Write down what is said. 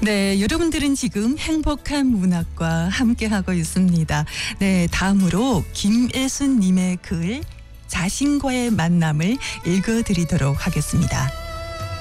네, 여러분들은 지금 행복한 문학과 함께하고 있습니다. 네, 다음으로 김애순님의 글 자신과의 만남을 읽어드리도록 하겠습니다.